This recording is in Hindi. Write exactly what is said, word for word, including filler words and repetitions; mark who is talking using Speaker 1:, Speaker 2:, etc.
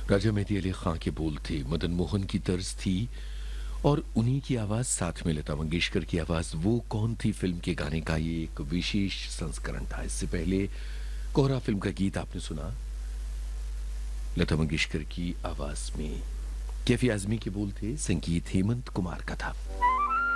Speaker 1: राजा मेहदी अली खां के बोल थे, मदन मोहन की तर्ज थी और उन्हीं की आवाज साथ में लता मंगेशकर की आवाज। वो कौन थी फिल्म के गाने का ये एक विशेष संस्करण था। इससे पहले कोहरा फिल्म का गीत आपने सुना लता मंगेशकर की आवाज में। कैफी आजमी के बोल थे, संगीत हेमंत कुमार का था।